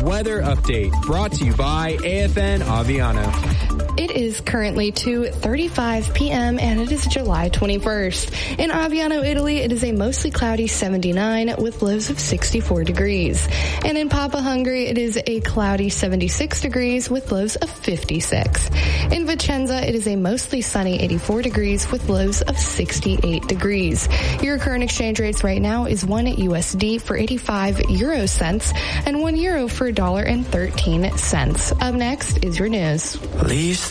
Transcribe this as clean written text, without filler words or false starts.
weather update brought to you by AFN Aviano. It is currently 2:35 p.m. and it is July 21st. In Aviano, Italy, it is a mostly cloudy 79 with lows of 64 degrees. And in Papa, Hungary, it is a cloudy 76 degrees with lows of 56. In Vicenza, it is a mostly sunny 84 degrees with lows of 68 degrees. Your current exchange rates right now is 1 USD for 85 euro cents and 1 euro for $1.13. Up next is your news. Leaves